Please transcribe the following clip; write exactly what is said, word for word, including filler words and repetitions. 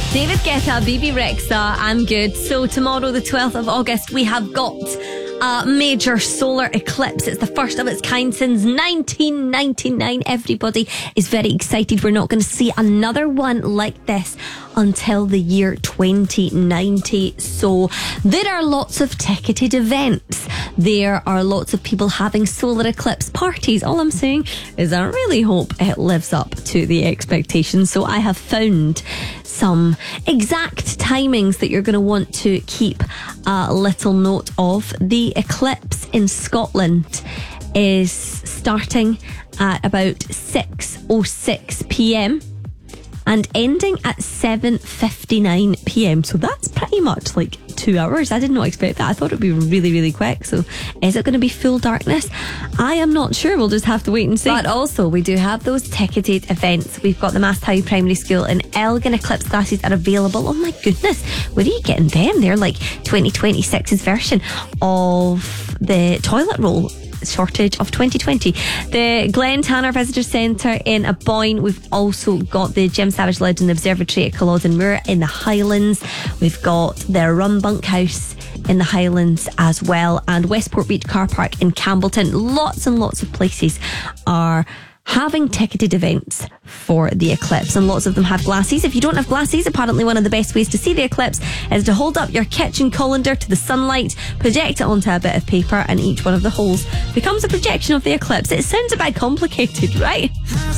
David Guetta, B B Rexa, I'm good. So tomorrow, the twelfth of August, we have got a major solar eclipse. It's the first of its kind since nineteen ninety-nine. Everybody is very excited. We're not going to see another one like this until the year twenty ninety. So there are lots of ticketed events. There are lots of people having solar eclipse parties. All I'm saying is I really hope it lives up to the expectations. So I have found some exact timings that you're going to want to keep a little note of. The eclipse in Scotland is starting at about six oh six p.m. and ending at seven fifty-nine p.m. So that's pretty much like two hours. I did not expect that. I thought it would be really, really quick. So is it going to be full darkness? I am not sure. We'll just have to wait and see. But also, we do have those ticketed events. We've got the Masthow Primary School in Elgin. Eclipse classes are available. Oh my goodness. Where are you getting them? They're like twenty twenty-six's version of the toilet roll shortage of twenty twenty. The Glen Tanner Visitor Centre in Aboyne. We've also got the Jim Savage Legend Observatory at Culloden Moor in the Highlands. We've got the Rum Bunkhouse in the Highlands as well, and Westport Beach Car Park in Campbellton. Lots and lots of places are having ticketed events for the eclipse, and lots of them have glasses. If you don't have glasses, apparently one of the best ways to see the eclipse is to hold up your kitchen colander to the sunlight, project it onto a bit of paper, and each one of the holes becomes a projection of the eclipse. It sounds a bit complicated, right?